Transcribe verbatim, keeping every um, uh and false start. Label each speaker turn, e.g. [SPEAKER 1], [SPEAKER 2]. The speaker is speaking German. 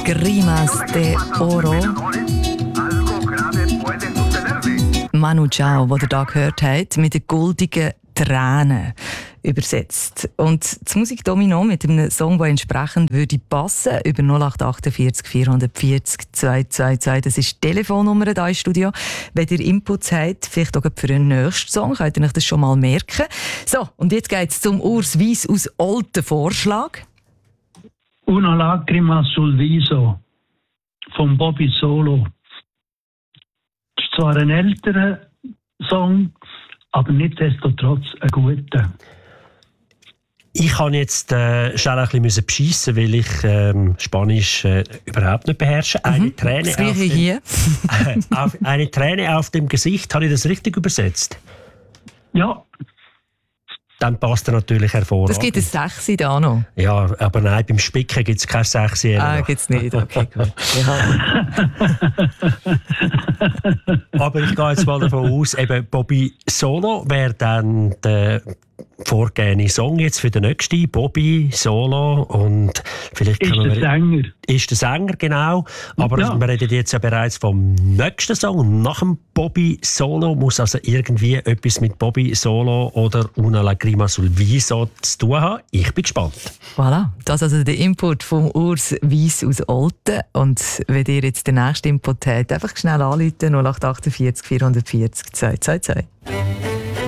[SPEAKER 1] lágrimas de oro. Manu Chao, den ihr hier gehört habt, mit den goldigen Tränen übersetzt. Und das Musikdomino mit einem Song, der entsprechend würde passen, über null acht achtundvierzig vierhundertvierzig zweihundertzweiundzwanzig. Das ist die Telefonnummer hier im Studio. Wenn ihr Inputs habt, vielleicht auch für den nächsten Song, könnt ihr euch das schon mal merken. So, und jetzt geht es zum Urs Weiss aus Olten Vorschlag.
[SPEAKER 2] Una lacrima sul viso von Bobby Solo. Das ist zwar ein älterer Song, aber nichtsdestotrotz ein guter.
[SPEAKER 3] Ich kann jetzt äh, schnell ein bisschen beschissen, weil ich ähm, Spanisch äh, überhaupt nicht beherrsche. Eine, mhm, Träne auf dem,
[SPEAKER 1] hier.
[SPEAKER 3] äh, auf, eine Träne auf dem Gesicht. Habe ich das richtig übersetzt?
[SPEAKER 2] Ja.
[SPEAKER 3] Dann passt er natürlich hervorragend.
[SPEAKER 1] Das gibt ein Sechsi da noch.
[SPEAKER 3] Ja, aber nein, beim Spicken gibt es kein Sechsi.
[SPEAKER 1] Ah, gibt es nicht. Okay, gut. Ja.
[SPEAKER 3] Aber ich gehe jetzt mal davon aus, eben Bobby Solo wäre dann der vorgegebene Song jetzt für den nächsten. Bobby Solo und vielleicht
[SPEAKER 2] ist der Sänger.
[SPEAKER 3] Ist der Sänger, genau. Aber ja, wir reden jetzt ja bereits vom nächsten Song. Und nach dem Bobby Solo muss also irgendwie etwas mit Bobby Solo oder Una lagrima sul viso zu tun haben. Ich bin gespannt.
[SPEAKER 1] Voilà, das ist also der Input vom Urs Weiss aus Olten. Und wenn ihr jetzt den nächsten Input habt, einfach schnell anrufen null acht achtundvierzig vierhundertvierzig zweihundertzweiundzwanzig.